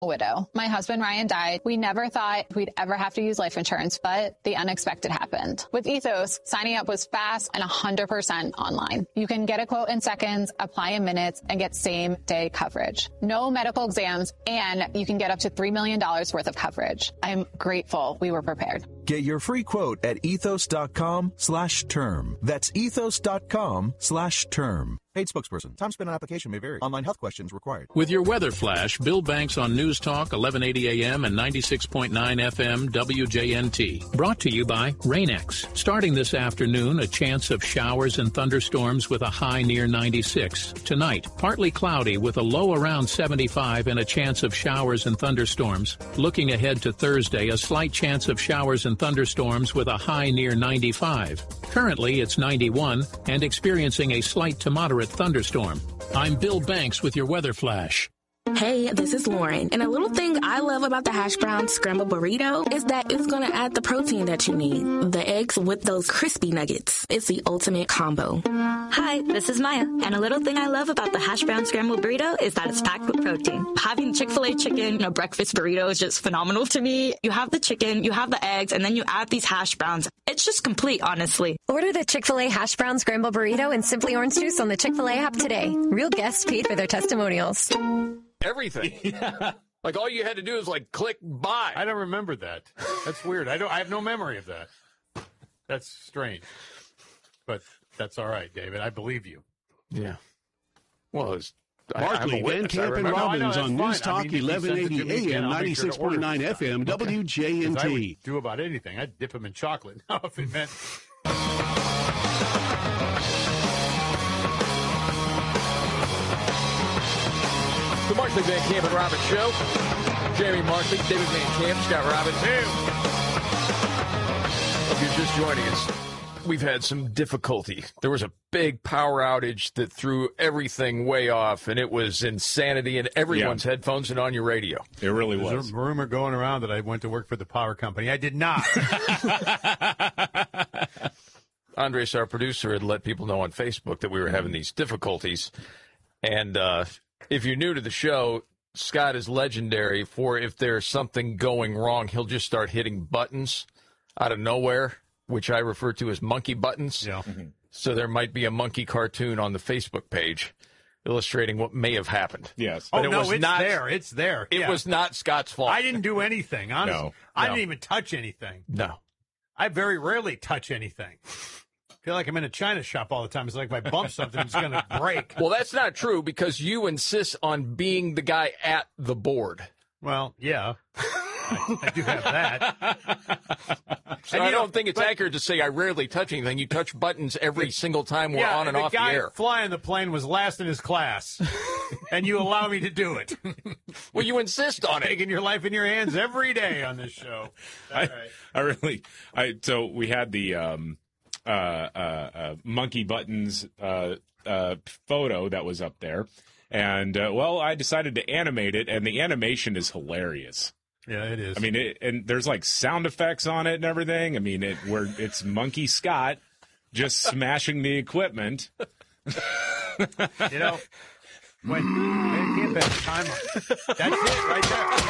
Widow. My husband, Ryan, died. We never thought we'd ever have to use life insurance, but the unexpected happened. With Ethos, signing up was fast and 100% online. You can get a quote in seconds, apply in minutes, and get same-day coverage. No medical exams, and you can get up to $3 million worth of coverage. I'm grateful we were prepared. Get your free quote at ethos.com/term. That's ethos.com/term. Paid spokesperson. Time spent on application may vary. Online health questions required. With your weather flash, Bill Banks on News Talk 1180 AM and 96.9 FM WJNT. Brought to you by Rain-X. Starting this afternoon, a chance of showers and thunderstorms with a high near 96. Tonight, partly cloudy with a low around 75 and a chance of showers and thunderstorms. Looking ahead to Thursday, a slight chance of showers and thunderstorms with a high near 95. Currently, it's 91 and experiencing a slight to moderate thunderstorm. I'm Bill Banks with your weather flash. Hey, this is Lauren, and a little thing I love about the hash brown scrambled burrito is that it's going to add the protein that you need. The eggs with those crispy nuggets. It's the ultimate combo. Hi, this is Maya, and a little thing I love about the hash brown scrambled burrito is that it's packed with protein. Having Chick-fil-A chicken in a breakfast burrito is just phenomenal to me. You have the chicken, you have the eggs, and then you add these hash browns. It's just complete, honestly. Order the Chick-fil-A hash brown scrambled burrito and Simply Orange Juice on the Chick-fil-A app today. Real guests paid for their testimonials. Everything. Yeah. Like all you had to do is like click buy. I don't remember that. That's weird. I have no memory of that. That's strange. But that's all right, David. I believe you. Yeah. Well, it's Barkley, Van Camp, and Robbins on News Talk 1180 AM, 96.9 FM, WJNT. I would do about anything. I'd dip them in chocolate now if it meant. The Markley, Van Camp, and Robbins Show. Jamie Markley, David Van Camp, Scott Robbins. If you're just joining us, we've had some difficulty. There was a big power outage that threw everything way off, and it was insanity in everyone's headphones and on your radio. It really was. There's a rumor going around that I went to work for the power company. I did not. Andres, our producer, had let people know on Facebook that we were having these difficulties. And if you're new to the show, Scott is legendary for if there's something going wrong, he'll just start hitting buttons out of nowhere, which I refer to as monkey buttons. Yeah. So there might be a monkey cartoon on the Facebook page illustrating what may have happened. Yes. But it's there. It's there. It was not Scott's fault. I didn't do anything, honestly. No. I didn't even touch anything. No. I very rarely touch anything. I feel like I'm in a china shop all the time. It's like if I bump something, it's going to break. Well, that's not true because you insist on being the guy at the board. Well, yeah. I do have that. So I don't think it's accurate to say I rarely touch anything. You touch buttons every single time we're on and off the air. The guy flying the plane was last in his class, and you allow me to do it. Well, you insist on it. Taking your life in your hands every day on this show. So we had the monkey buttons photo that was up there. And, I decided to animate it, and the animation is hilarious. Yeah, it is. I mean, and there's like sound effects on it and everything. I mean, it's Monkey Scott just smashing the equipment. You know, when Van Camp has time on, that's it right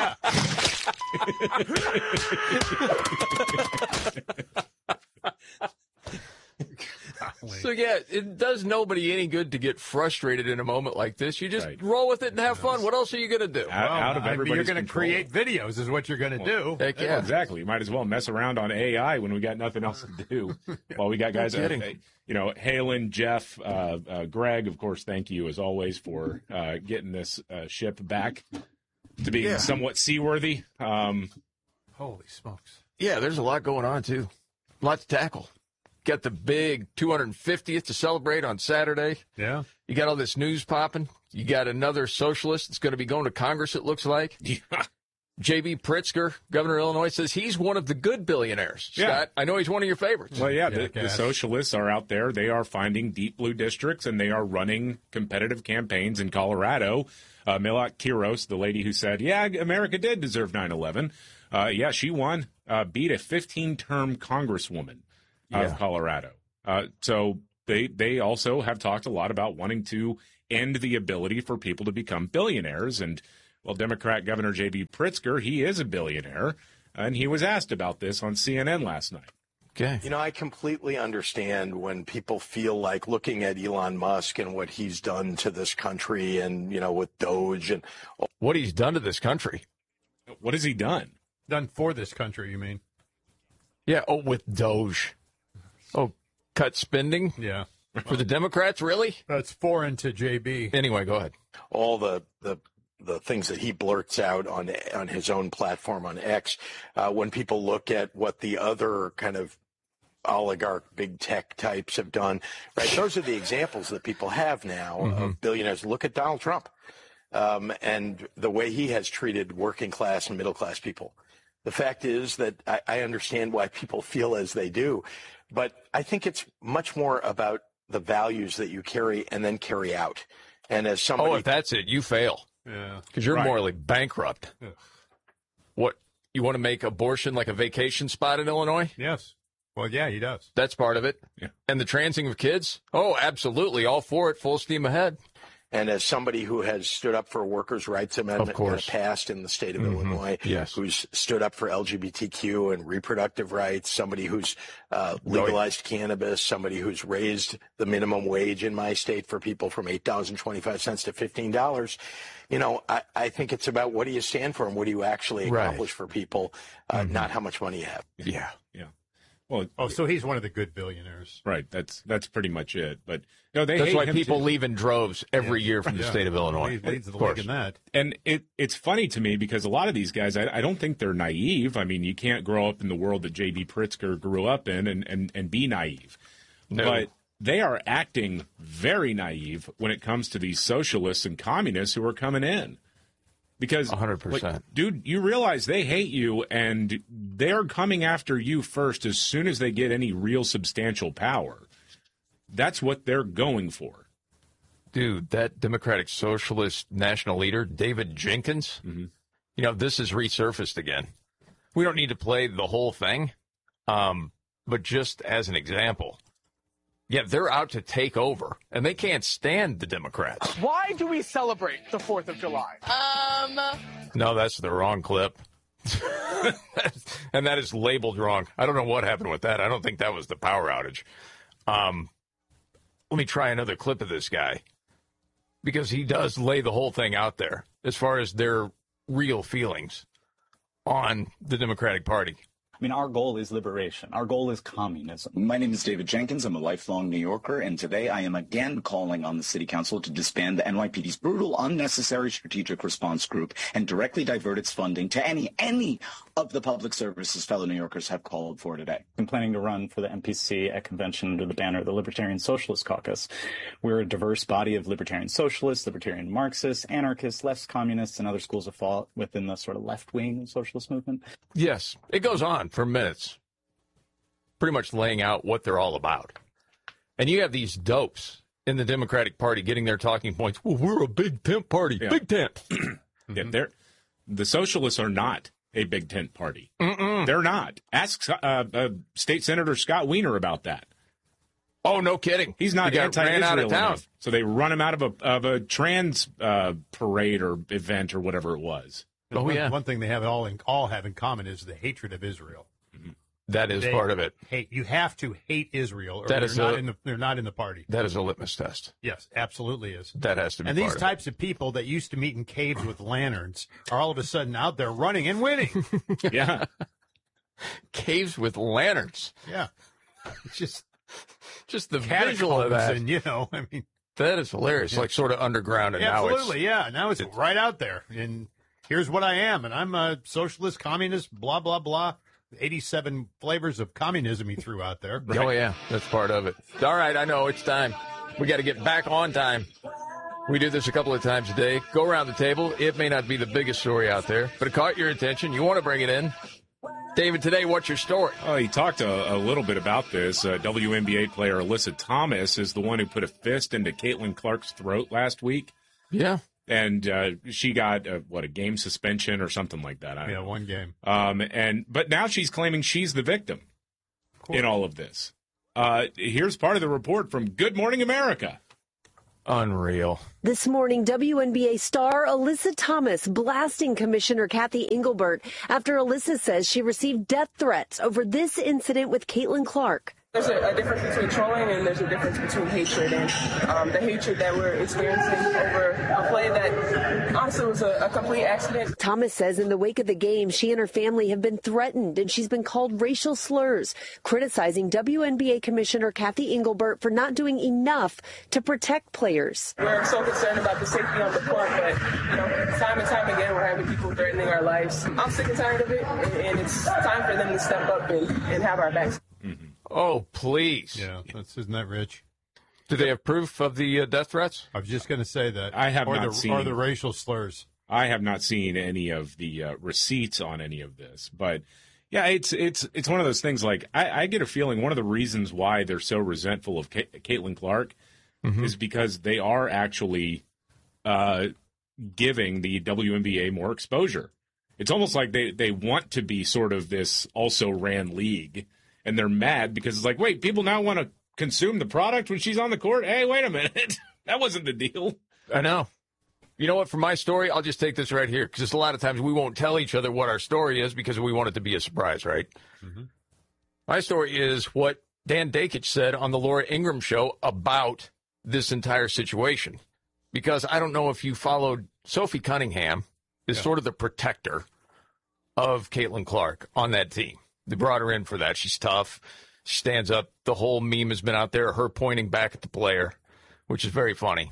there. So, yeah, it does nobody any good to get frustrated in a moment like this. You just roll with it and have fun. What else are you going to do? Out of everybody's you're going to create videos is what you're going to do. Heck yeah. Exactly. You might as well mess around on AI when we got nothing else to do. While we got guys, Halen, Jeff, Greg, of course, thank you as always for getting this ship back to being somewhat seaworthy. Holy smokes. Yeah, there's a lot going on, too. A lot to tackle. Got the big 250th to celebrate on Saturday. Yeah. You got all this news popping. You got another socialist that's going to be going to Congress, it looks like. Yeah. J.B. Pritzker, governor of Illinois, says he's one of the good billionaires. Yeah. Scott, I know he's one of your favorites. Well, yeah, the socialists are out there. They are finding deep blue districts, and they are running competitive campaigns in Colorado. Milot Quiros, the lady who said, America did deserve 9/11. She won, beat a 15-term congresswoman of Colorado. So they also have talked a lot about wanting to end the ability for people to become billionaires. And, Well, Democrat Governor J.B. Pritzker, he is a billionaire, and he was asked about this on CNN last night. Okay. You know, I completely understand when people feel like looking at Elon Musk and what he's done to this country and, you know, with Doge and what he's done to this country. What has he done? Done for this country, you mean? Yeah. Oh, with Doge. Oh, cut spending? Yeah. For the Democrats, really? That's foreign to JB. Anyway, go ahead. all the things that he blurts out on his own platform on X, when people look at what the other kind of oligarch big tech types have done, right? Those are the examples that people have now of billionaires. Look at Donald Trump and the way he has treated working class and middle class people. The fact is that I understand why people feel as they do, but I think it's much more about the values that you carry and then carry out. And as somebody, if that's it, you fail. Yeah, because you're morally bankrupt. Yeah. What, you want to make abortion like a vacation spot in Illinois? Yes. Well, yeah, he does. That's part of it. Yeah. And the transing of kids? Oh, absolutely. All for it. Full steam ahead. And as somebody who has stood up for a workers' rights amendment passed in the state of Illinois, who's stood up for LGBTQ and reproductive rights, somebody who's legalized cannabis, somebody who's raised the minimum wage in my state for people from $8.25 to $15, you know, I think it's about what do you stand for and what do you actually accomplish for people, not how much money you have. Yeah, yeah. Well, so he's one of the good billionaires, right? That's pretty much it. But you know, that's why people leave in droves every year from the state of Illinois. He leads the league in that. And it's funny to me because a lot of these guys, I don't think they're naive. I mean, you can't grow up in the world that J.B. Pritzker grew up in and be naive. No. But they are acting very naive when it comes to these socialists and communists who are coming in. Because 100%. Like, dude, you realize they hate you and they're coming after you first as soon as they get any real substantial power. That's what they're going for. Dude, that Democratic Socialist national leader, David Jenkins, you know, this has resurfaced again. We don't need to play the whole thing, but just as an example. Yeah, they're out to take over, and they can't stand the Democrats. Why do we celebrate the 4th of July? No, that's the wrong clip. And that is labeled wrong. I don't know what happened with that. I don't think that was the power outage. Let me try another clip of this guy, because he does lay the whole thing out there as far as their real feelings on the Democratic Party. I mean, our goal is liberation. Our goal is communism. My name is David Jenkins. I'm a lifelong New Yorker, and today I am again calling on the City Council to disband the NYPD's brutal, unnecessary strategic response group and directly divert its funding to any of the public services fellow New Yorkers have called for today. I'm planning to run for the MPC at convention under the banner of the Libertarian Socialist Caucus. We're a diverse body of libertarian socialists, libertarian Marxists, anarchists, left communists, and other schools of thought within the sort of left wing of the socialist movement. Yes, it goes on for minutes, pretty much laying out what they're all about. And you have these dopes in the Democratic Party getting their talking points. Well, we're a big tent party. Yeah. Big tent. The socialists are not a big tent party. They're not. Ask State Senator Scott Wiener about that. Oh, no kidding. He's not anti-Israel out of town. enough. So they run him out of a trans parade or event or whatever it was. One thing they have all have in common is the hatred of Israel. That is part of it. You have to hate Israel, or they're not in the party. That is a litmus test. Yes, absolutely is. That has to be. And these types of people that used to meet in caves with lanterns are all of a sudden out there running and winning. Yeah, caves with lanterns. Yeah, it's just the visual of that. And, you know, I mean, that is hilarious. Yeah. Like sort of underground, and absolutely, now it's right out there. And here's what I am, and I'm a socialist, communist, blah blah blah. 87 flavors of communism he threw out there. Right? Oh, yeah, that's part of it. All right, I know, it's time. We got to get back on time. We do this a couple of times a day. Go around the table. It may not be the biggest story out there, but it caught your attention. You want to bring it in. David, today, what's your story? Oh, he talked a little bit about this. WNBA player Alyssa Thomas is the one who put a fist into Caitlin Clark's throat last week. Yeah. And she got a game suspension or something like that. Yeah, 1 game. But now she's claiming she's the victim in all of this. Here's part of the report from Good Morning America. Unreal. This morning, WNBA star Alyssa Thomas blasting Commissioner Kathy Engelbert after Alyssa says she received death threats over this incident with Caitlin Clark. There's a difference between trolling and there's a difference between hatred, and the hatred that we're experiencing over a play that honestly was a complete accident. Thomas says in the wake of the game, she and her family have been threatened and she's been called racial slurs, criticizing WNBA Commissioner Kathy Engelbert for not doing enough to protect players. We're so concerned about the safety on the court, but time and time again we're having people threatening our lives. I'm sick and tired of it, and it's time for them to step up and have our backs. Mm-hmm. Oh, please. Yeah, isn't that rich? Do they have proof of the death threats? I was just going to say that. I have not seen. Or the racial slurs. I have not seen any of the receipts on any of this. But, yeah, it's one of those things like I get a feeling one of the reasons why they're so resentful of Caitlin Clark is because they are actually giving the WNBA more exposure. It's almost like they want to be sort of this also-ran league. And they're mad because it's like, wait, people now want to consume the product when she's on the court? Hey, wait a minute. That wasn't the deal. I know. You know what? For my story, I'll just take this right here because a lot of times we won't tell each other what our story is because we want it to be a surprise, right? Mm-hmm. My story is what Dan Dakich said on the Laura Ingraham show about this entire situation. Because I don't know if you followed, Sophie Cunningham is sort of the protector of Caitlin Clark on that team. They brought her in for that. She's tough. She stands up. The whole meme has been out there, her pointing back at the player, which is very funny.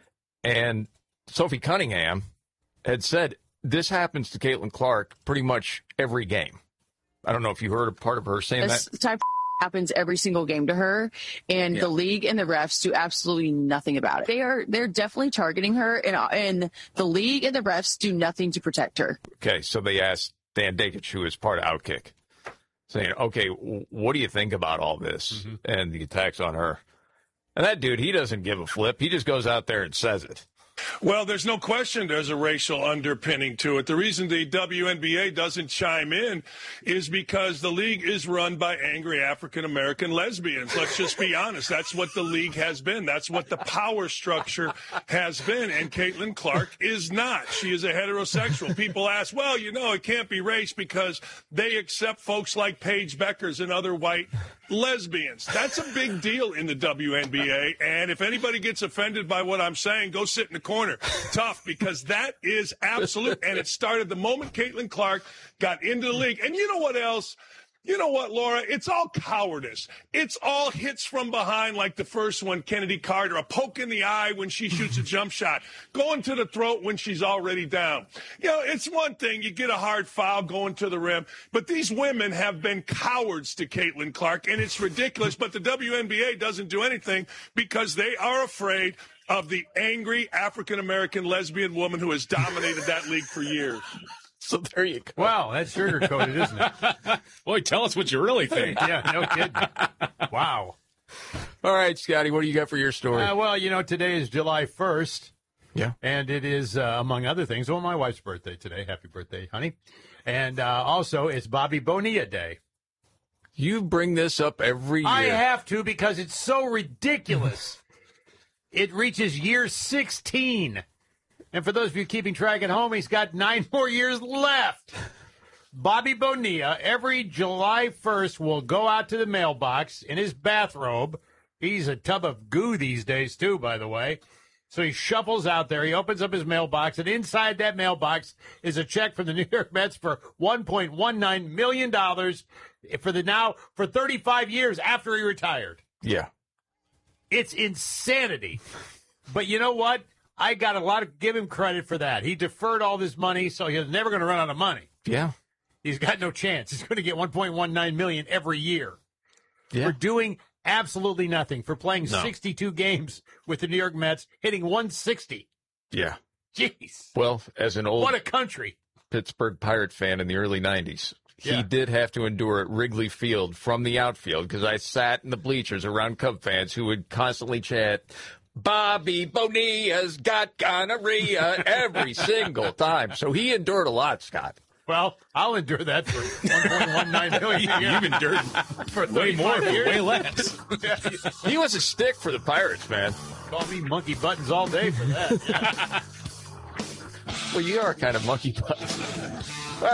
And Sophie Cunningham had said this happens to Caitlin Clark pretty much every game. I don't know if you heard a part of her saying this that. Type happens every single game to her, and the league and the refs do absolutely nothing about it. They're definitely targeting her, and the league and the refs do nothing to protect her. Okay, so they asked Dan Dakich, who is part of Outkick, saying, okay, what do you think about all this and the attacks on her? And that dude, he doesn't give a flip. He just goes out there and says it. Well, there's no question there's a racial underpinning to it. The reason the WNBA doesn't chime in is because the league is run by angry African-American lesbians. Let's just be honest. That's what the league has been. That's what the power structure has been. And Caitlin Clark is not. She is a heterosexual. People ask, well, it can't be race because they accept folks like Paige Beckers and other white lesbians. That's a big deal in the WNBA. And if anybody gets offended by what I'm saying, go sit in the corner. Tough, because that is absolute. And it started the moment Caitlin Clark got into the league. And you know what else? You know what, Laura? It's all cowardice. It's all hits from behind like the first one, Kennedy Carter, a poke in the eye when she shoots a jump shot, going to the throat when she's already down. It's one thing. You get a hard foul going to the rim, but these women have been cowards to Caitlin Clark, and it's ridiculous. But the WNBA doesn't do anything because they are afraid of the angry African-American lesbian woman who has dominated that league for years. So there you go. Wow, that's sugar-coated, isn't it? Boy, tell us what you really think. Yeah, no kidding. Wow. All right, Scotty, what do you got for your story? Well, today is July 1st. Yeah. And it is, among other things, my wife's birthday today. Happy birthday, honey. And also, it's Bobby Bonilla Day. You bring this up every year. I have to because it's so ridiculous. It reaches year 16. And for those of you keeping track at home, he's got 9 more years left. Bobby Bonilla, every July 1st, will go out to the mailbox in his bathrobe. He's a tub of goo these days, too, by the way. So he shuffles out there. He opens up his mailbox, and inside that mailbox is a check from the New York Mets for $1.19 million for 35 years after he retired. Yeah. It's insanity. But you know what? I got a lot of give him credit for that. He deferred all this money, so he's never going to run out of money. Yeah. He's got no chance. He's going to get $1.19 million every year for doing absolutely nothing, for playing 62 games with the New York Mets, hitting 160. Yeah. Jeez. Well, as an old what a country Pittsburgh Pirate fan in the early 90s, he did have to endure at Wrigley Field from the outfield because I sat in the bleachers around Cub fans who would constantly chant, Bobby Bonilla's got gonorrhea every single time. So he endured a lot, Scott. Well, I'll endure that for $1.19 million. You've endured for way more, years. way less. He was a stick for the Pirates, man. Call me monkey buttons all day for that. Yeah. Well, you are kind of monkey buttons.